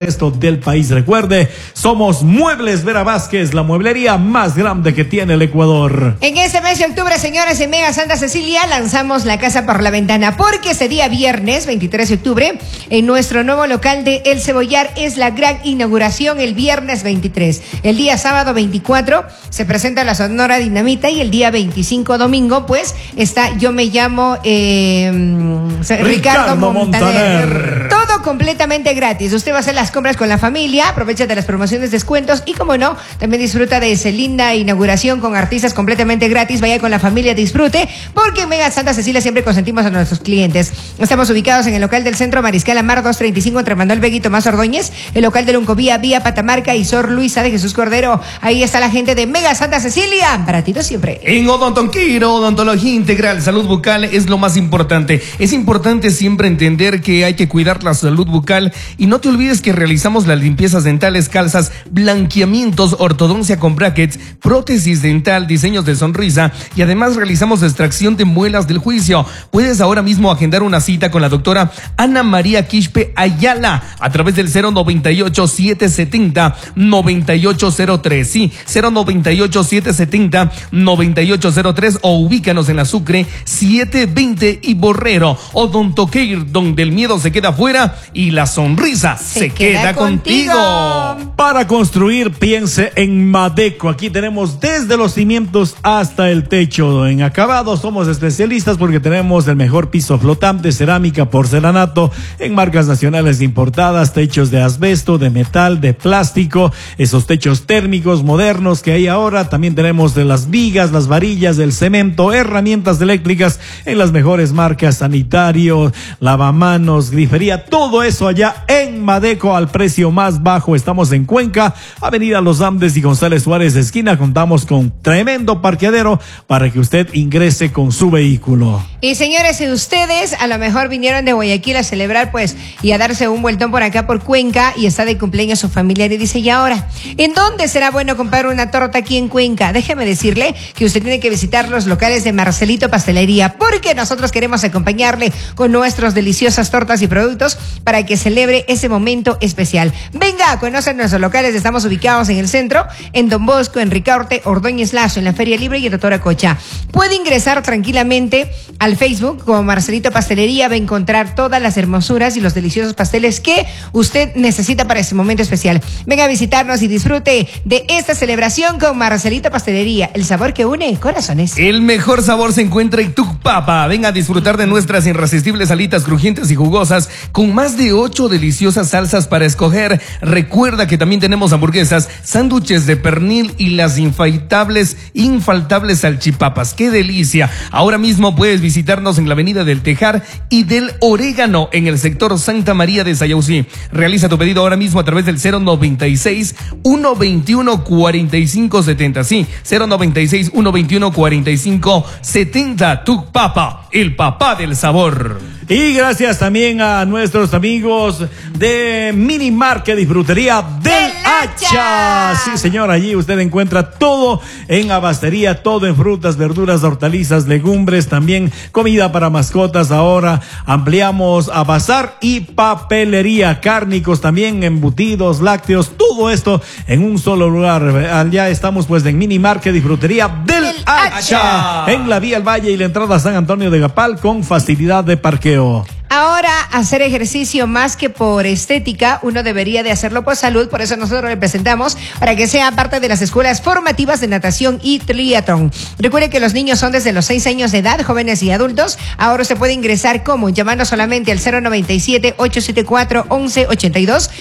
resto del país. Recuerde, somos Muebles Vera Vázquez, la mueblería más grande que tiene el Ecuador. En este mes de octubre, señores, en Mega Santa Cecilia lanzamos la casa por la ventana, porque ese día viernes 23 de octubre en nuestro nuevo local de El Cebollar es la gran inauguración el viernes 23. El día sábado 24 se presenta la Sonora Dinamita y el día 25 domingo pues está Yo Me Llamo Ricardo Montaner. Todo completamente gratis. Usted va a hacer las compras con la familia, aprovecha de las promociones, descuentos y como no, también disfruta de esa linda inauguración con artistas completamente gratis. Vaya con la familia, disfrute, porque en Mega Santa Cecilia siempre consentimos a nuestros clientes. Estamos ubicados en el local del Centro Mariscal Amar 235 entre Manuel Vega y Tomás Ordóñez, el local de Luncovía, vía Patamarca y Sor Luisa de Jesús Cordero. Ahí está la gente de Mega Santa Cecilia, baratito siempre. En Odontonquiro, odontología integral, salud bucal es lo más importante. Es importante siempre entender que hay que cuidar la salud bucal y no te olvides que realizamos las limpiezas dentales, calzas, blanqueamientos, ortodoncia con brackets, prótesis dental, diseños de sonrisa y además realizamos extracción de muelas del juicio. Puedes ahora mismo agendar una cita con la doctora Ana María Quispe Ayala a través del 098-770-9803. Sí, 098-770-9803 o ubícanos en la Sucre 720 y Borrero. Odontoqueir, donde el miedo se queda fuera y la sonrisa se queda contigo. Para construir, piense en Madeco. Aquí tenemos desde los cimientos hasta el techo. En acabado somos especialistas porque tenemos el mejor piso flotante, cerámica, porcelanato, en marcas nacionales importadas, techos de asbesto, de metal, de plástico, esos techos térmicos modernos que hay ahora. También tenemos de las vigas, las varillas, el cemento, herramientas eléctricas en las mejores marcas, sanitario, lavamanos, grifería, todo eso allá en Madeco al precio más bajo. Estamos en Cuenca, Avenida Los Andes y González Suárez esquina. Contamos con tremendo parqueadero para que usted ingrese con su vehículo. Y señores, si ustedes a lo mejor vinieron de Guayaquil a celebrar pues y a darse un vueltón por acá por Cuenca y está de cumpleaños su familiar y dice, ¿y ahora? ¿En dónde será bueno comprar una torta aquí en Cuenca? Déjeme decirle que usted tiene que visitar los locales de Marcelito Pastelería, porque nosotros queremos acompañarle con nuestras deliciosas tortas y productos para que celebre ese momento especial. Venga a conocer nuestros locales. Estamos ubicados en el centro, en Don Bosco, en Ricaurte, Ordóñez Lazo, en la Feria Libre y en Doctora Cocha. Puede ingresar tranquilamente al Facebook como Marcelito Pastelería. Va a encontrar todas las hermosuras y los deliciosos pasteles que usted necesita para ese momento especial. Venga a visitarnos y disfrute de esta celebración con Marcelito Pastelería, el sabor que une corazones. El mejor sabor se encuentra en Tucpapa. Venga a disfrutar de nuestras irresistibles alitas crujientes y jugosas con más de 8 deliciosas salsas para escoger. Recuerda que también tenemos hamburguesas, sándwiches de pernil y las infaltables salchipapas. ¡Qué delicia! Ahora mismo puedes visitarnos en la avenida del Tejar y del Orégano en el sector Santa María de Sayausí. Realiza tu pedido ahora mismo a través del 096-121-4570. Sí, 096-121-4570. Tucpapa, el papá del sabor. Y gracias también a nuestros amigos de Mini Market y Frutería del Hacha. Sí, señor, allí usted encuentra todo en abastería, todo en frutas, verduras, hortalizas, legumbres, también comida para mascotas. Ahora ampliamos a bazar y papelería, cárnicos también, embutidos, lácteos, todo esto en un solo lugar. Allá estamos pues en Mini Market y Frutería del Hacha, en la vía El Valle y la entrada a San Antonio de Gapal con facilidad de parqueo. Ahora, hacer ejercicio más que por estética, uno debería de hacerlo por salud. Por eso nosotros le presentamos para que sea parte de las escuelas formativas de natación y triatlón. Recuerde que los niños son desde los 6 años de edad, jóvenes y adultos. Ahora se puede ingresar como llamando solamente al 097-874-1182,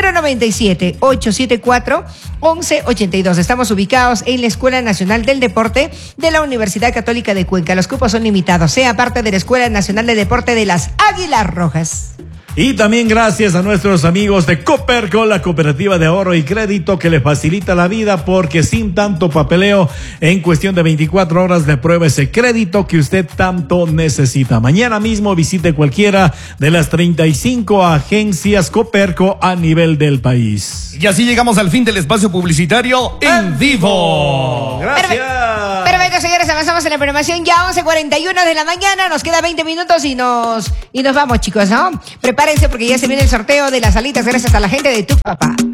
097-874-1182. Estamos ubicados en la Escuela Nacional del Deporte de la Universidad Católica de Cuenca. Los cupos son limitados. Sea parte de la Escuela Nacional de Deporte de las Águilas Rojas. Y también gracias a nuestros amigos de Coperco, la cooperativa de ahorro y crédito que le facilita la vida, porque sin tanto papeleo, en cuestión de 24 horas le aprueba ese crédito que usted tanto necesita. Mañana mismo visite cualquiera de las 35 agencias Coperco a nivel del país. Y así llegamos al fin del espacio publicitario en vivo. Gracias. Perfecto, señores, avanzamos estamos en la programación ya 11:41 de la mañana. Nos queda 20 minutos y nos vamos, chicos, ¿no? Prepárense porque ya se viene el sorteo de las alitas gracias a la gente de Tu Papá.